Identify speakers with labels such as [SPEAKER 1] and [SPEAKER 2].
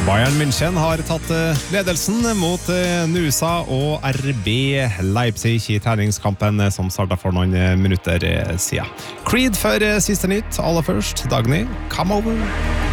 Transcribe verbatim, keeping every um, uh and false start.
[SPEAKER 1] Bayern München har tatt ledelsen mot Nusa og R B Leipzig I treningskampen som startet for noen minutter siden. Creed for siste nytt, aller først, Dagny, come over!